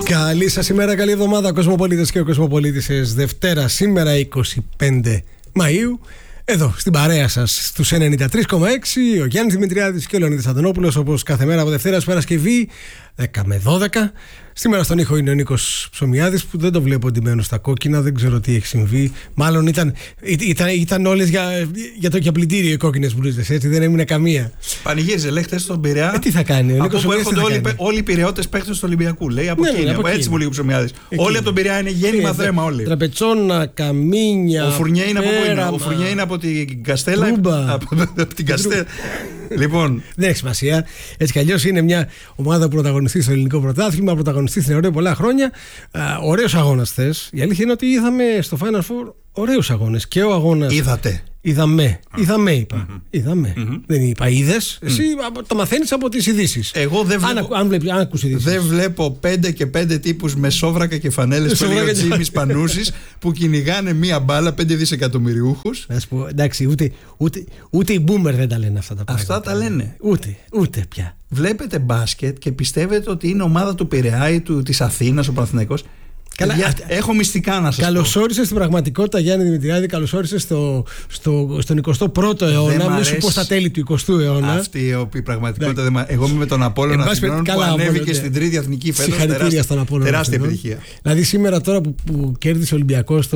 Καλή σας ημέρα, καλή εβδομάδα κοσμοπολίτες και κοσμοπολίτησες. Δευτέρα σήμερα 25 Μαΐου. Εδώ στην παρέα σας στους 93,6 ο Γιάννης Δημητριάδης και ο Λεωνίδης Αντωνόπουλος, όπως κάθε μέρα από Δευτέρα ως Παρασκευή 10 με 12. Σήμερα στον ήχο είναι ο Νίκος Ψωμιάδης, που δεν το βλέπω ντυμένο στα κόκκινα, δεν ξέρω τι έχει συμβεί. Μάλλον ήταν όλες για το πλυντήριο οι κόκκινες μπλούζες, έτσι, δεν έμεινε καμία. Πανηγύριζε, λέει, χθες στον Πειραιά. Τι θα κάνει, ο Νίκος από που έρχονται όλοι οι Πειραιώτες παίκτες του Ολυμπιακού. Λέει από εκεί. Έτσι μου λέει ο Ψωμιάδης. Όλοι από τον Πειραιά είναι γέννημα δρέμα όλοι. Τραπετσόνα, καμίνια. Ο Φουρνιέ είναι από πού είναι? Ο Φουρνιέ είναι από την Καστέλα. Από την Καστέλα. Λοιπόν. Δεν έχει σημασία. Έτσι κι αλλιώς είναι μια ομάδα που πρωταγωνιστεί στο ελληνικό πρωτάθλημα, πρωταγωνιστεί στην Ευρώπη πολλά χρόνια. Ωραίος αγώνας θες. Η αλήθεια είναι ότι είδαμε στο Final Four ωραίους αγώνες. Και ο αγώνας. Είδατε. Είδαμε είπα. Είδαμε. Δεν είπα είδες. Εσύ το μαθαίνεις από τις ειδήσεις. Εγώ δεν βλέπω. Αν ακούς ειδήσεις. Δεν βλέπω 5 και 5 τύπους με σόβρακα και φανέλες που λέει ο Τζίμις Πανούσης που κυνηγάνε μία μπάλα 5 δισεκατομμυριούχους. Να σου πω, εντάξει, ούτε οι boomer δεν τα λένε αυτά τα πράγματα. Αυτά τα λένε. Ούτε πια. Βλέπετε μπάσκετ και πιστεύετε ότι είναι ομάδα του Πειραιά ή της Αθήνας ο Παναθηναϊκός. Καλά, έχω μυστικά να σας πω. Καλώς όρισες στην πραγματικότητα, Γιάννη Δημητριάδη, καλώς όρισες στον 21ο αιώνα, μη σου πω στα τέλη του 20ου αιώνα. Αυτή η πραγματικότητα. Εγώ είμαι με τον Απόλλωνα που ανέβηκε στην τρίτη εθνική φέτος. Συγχαρητήρια στον Απόλλωνα. Τεράστια επιτυχία. Δηλαδή σήμερα τώρα που κέρδισε ο Ολυμπιακός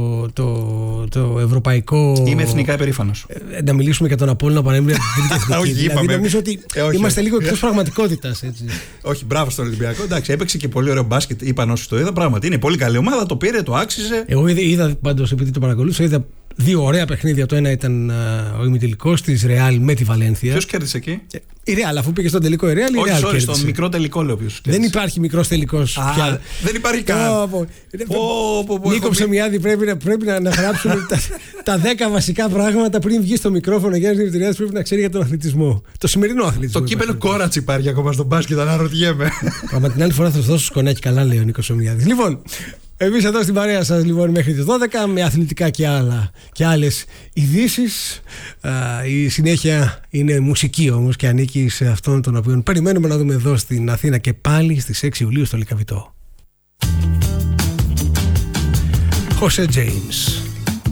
το ευρωπαϊκό. Είμαι εθνικά υπερήφανος. Να μιλήσουμε για τον Απόλλωνα που ανέβηκε στην τρίτη εθνική. Δηλαδή νομίζω ότι είμαστε λίγο εκτός πραγματικότητας. Όχι, μπράβο στον Ολυμπιακό. Εντάξει, έπαιξε και πολύ ωραίο μπάσκετ. Είπαν όσοι το είδα, πράγματι. Είναι πολύ καλή ομάδα, το πήρε, το άξιζε. Εγώ είδα πάντως, επειδή το παρακολούθησα, είδα δύο ωραία παιχνίδια. Το ένα ήταν ο ημιτελικός της Ρεάλ με τη Βαλένθια. Ποιος κέρδισε εκεί? Η Ρεάλ, αφού πήγε στον τελικό η Ρεάλ. Όχι, στον μικρό τελικό λέω ποιος κέρδισε. Δεν υπάρχει μικρός τελικός πια. Δεν υπάρχει καν. Νίκο Ψωμιάδη, πρέπει να γράψουμε τα 10 βασικά πράγματα πριν βγει στο μικρόφωνο. Γιάννης Δημητριάδης πρέπει να ξέρει για τον αθλητισμό. Το σημερινό αθλητισμό. Το κύπελο Κόρατς υπάρχει ακόμα στον μπάσκετ, αναρωτιέμαι. Μα την άλλη φορά θα σου δώσω σκονάκι, καλά λέει ο Νίκος Ψωμιάδης. Λοιπόν. Εμείς εδώ στην παρέα σας λοιπόν μέχρι τις 12 με αθλητικά και άλλες ειδήσεις. Η συνέχεια είναι μουσική όμως και ανήκει σε αυτόν τον οποίο περιμένουμε να δούμε εδώ στην Αθήνα και πάλι στις 6 Ιουλίου στο Λυκαβητό. Jose James.